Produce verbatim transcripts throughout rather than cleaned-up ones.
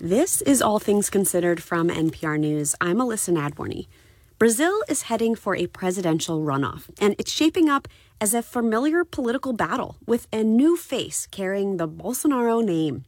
This is All Things Considered from N P R News. I'm Alyssa Nadworny. Brazil is heading for a presidential runoff, and it's shaping up as a familiar political battle with a new face carrying the Bolsonaro name.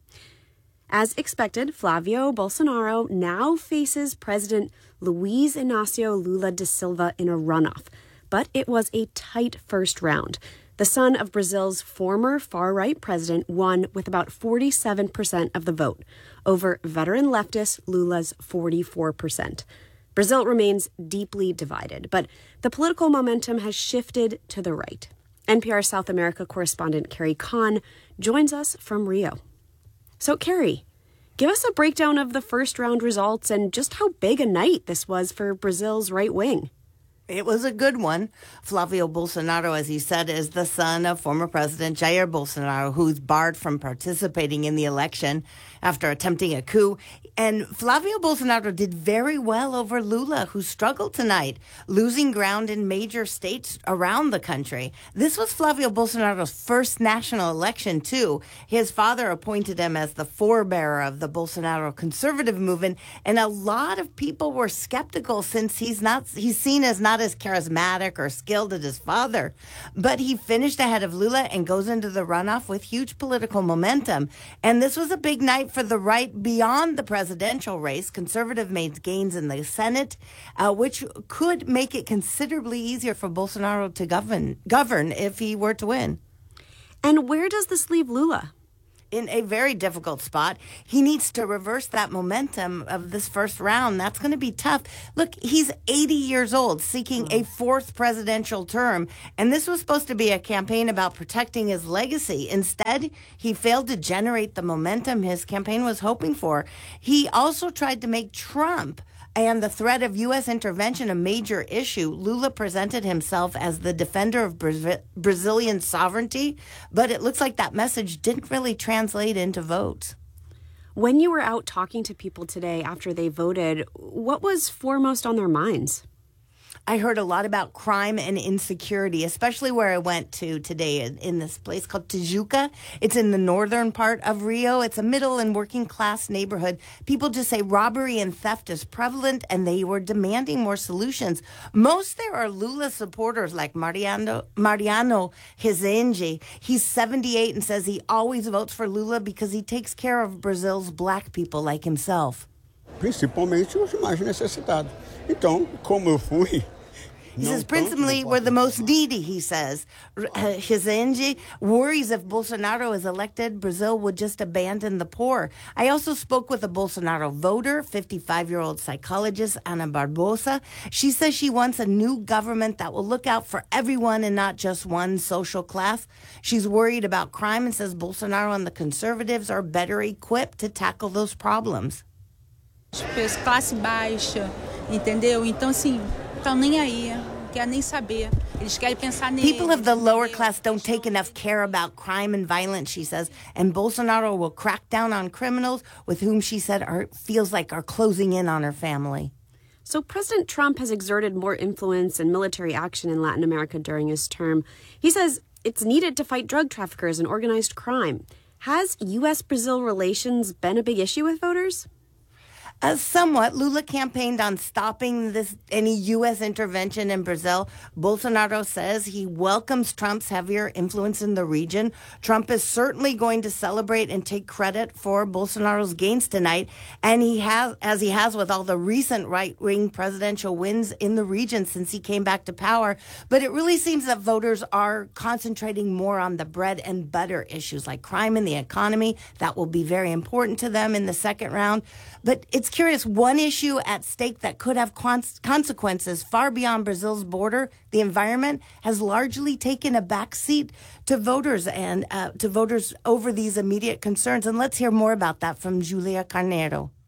As expected, Flavio Bolsonaro now faces President Luiz Inácio Lula da Silva in a runoff, but it was a tight first round. The son of Brazil's former far-right president won with about forty-seven percent of the vote, over veteran leftist Lula's forty-four percent. Brazil remains deeply divided, but the political momentum has shifted to the right. N P R South America correspondent Carrie Kahn joins us from Rio. So, Carrie, give us a breakdown of the first-round results and just how big a night this was for Brazil's right wing. It was a good one. Flavio Bolsonaro, as you said, is the son of former President Jair Bolsonaro, who's barred from participating in the election after attempting a coup. And Flavio Bolsonaro did very well over Lula, who struggled tonight, losing ground in major states around the country. This was Flavio Bolsonaro's first national election, too. His father appointed him as the forebearer of the Bolsonaro conservative movement, and a lot of people were skeptical since he's not he's seen as not as charismatic or skilled as his father. But he finished ahead of Lula and goes into the runoff with huge political momentum. And this was a big night for the right beyond the presidential race. Conservative made gains in the Senate, uh, which could make it considerably easier for Bolsonaro to govern, govern if he were to win. And where does this leave Lula? In a very difficult spot. He needs to reverse that momentum of this first round. That's going to be tough. Look, he's eighty years old, seeking a fourth presidential term, and this was supposed to be a campaign about protecting his legacy. Instead, he failed to generate the momentum his campaign was hoping for. He also tried to make Trump and the threat of U S intervention a major issue. Lula presented himself as the defender of Bra- Brazilian sovereignty, but it looks like that message didn't really translate into votes. When you were out talking to people today after they voted, what was foremost on their minds? I heard a lot about crime and insecurity, especially where I went to today in, in this place called Tijuca. It's in the northern part of Rio. It's a middle and working class neighborhood. People just say robbery and theft is prevalent, and they were demanding more solutions. Most there are Lula supporters like Mariano, Mariano Rezende. He's seventy-eight and says he always votes for Lula because he takes care of Brazil's black people like himself. Principalmente os mais necessitados. Então, como eu fui... He says, principally, we're the most needy, he says. Rezende worries if Bolsonaro is elected, Brazil would just abandon the poor. I also spoke with a Bolsonaro voter, fifty-five-year-old psychologist Ana Barbosa. She says she wants a new government that will look out for everyone and not just one social class. She's worried about crime and says Bolsonaro and the conservatives are better equipped to tackle those problems. Classe baixa, entendeu? Então, assim, estão nem aí, não quer nem saber. Eles querem pensar neles. People of the lower class don't take enough care about crime and violence, she says, and Bolsonaro will crack down on criminals with whom she said are, feels like are closing in on her family. So President Trump has exerted more influence and military action in Latin America during his term. He says it's needed to fight drug traffickers and organized crime. Has U S Brazil relations been a big issue with voters? Uh, somewhat. Lula campaigned on stopping this any U S intervention in Brazil. Bolsonaro says he welcomes Trump's heavier influence in the region. Trump is certainly going to celebrate and take credit for Bolsonaro's gains tonight, and he has, as he has with all the recent right-wing presidential wins in the region since he came back to power. But it really seems that voters are concentrating more on the bread and butter issues like crime and the economy. That will be very important to them in the second round. But it's curious, one issue at stake that could have cons- consequences far beyond Brazil's border, the environment, has largely taken a backseat to voters and uh, to voters over these immediate concerns. And let's hear more about that from Julia Carneiro.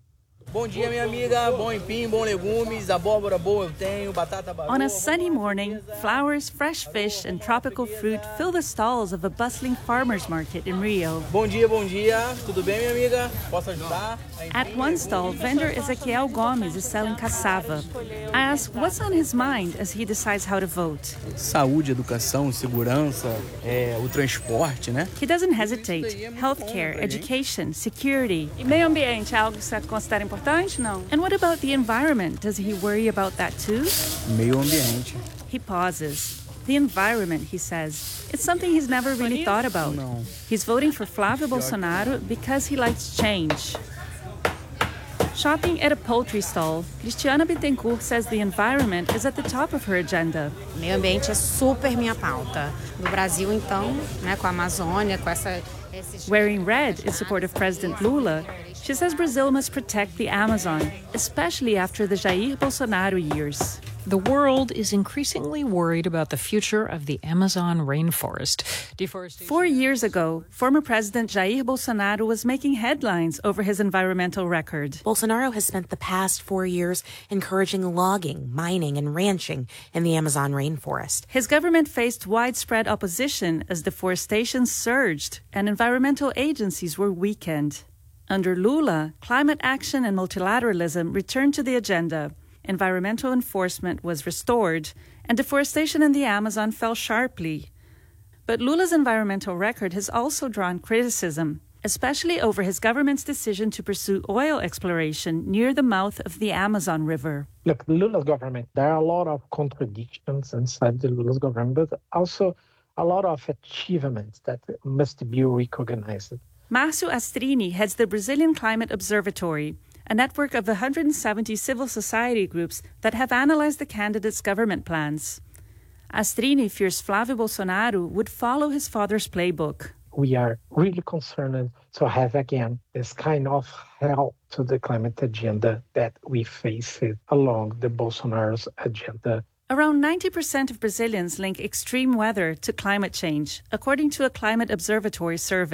Bom dia, minha amiga. Bom empim, bom legumes. Abóbora boa eu tenho, batata baroa. On a sunny morning, flowers, fresh fish, and tropical fruit fill the stalls of a bustling farmers market in Rio. Bom dia, bom dia. Tudo bem, minha amiga? Posso ajudar? At one stall, vendor Ezequiel Gomes is selling cassava. I ask what's on his mind as he decides how to vote. Saúde, educação, segurança, é, o transporte, né? He doesn't hesitate. Healthcare, education, security. E meio ambiente é algo que você considera importante, não? And what about the environment? Does he worry about that too? Meio ambiente. He pauses. The environment, he says, it's something he's never really thought about. No. He's voting for Flávio Bolsonaro because he likes change. Shopping at a poultry stall, Cristiana Bittencourt says the environment is at the top of her agenda. Meio ambiente é super minha pauta. No Brasil, então, né, com a Amazônia, com essa... Wearing red in support of President Lula, she says Brazil must protect the Amazon, especially after the Jair Bolsonaro years. The world is increasingly worried about the future of the Amazon rainforest. Four years ago, former President Jair Bolsonaro was making headlines over his environmental record. Bolsonaro has spent the past four years encouraging logging, mining, and ranching in the Amazon rainforest. His government faced widespread opposition as deforestation surged and environmental agencies were weakened. Under Lula, climate action and multilateralism returned to the agenda. Environmental enforcement was restored, and deforestation in the Amazon fell sharply. But Lula's environmental record has also drawn criticism, especially over his government's decision to pursue oil exploration near the mouth of the Amazon River. Look, Lula's government, there are a lot of contradictions inside the Lula's government, but also a lot of achievements that must be recognized. Márcio Astrini heads the Brazilian Climate Observatory, a network of one hundred seventy civil society groups that have analyzed the candidates' government plans. Astrini fears Flávio Bolsonaro would follow his father's playbook. We are really concerned to have, again, this kind of help to the climate agenda that we face along the Bolsonaro's agenda. Around ninety percent of Brazilians link extreme weather to climate change, according to a climate observatory survey.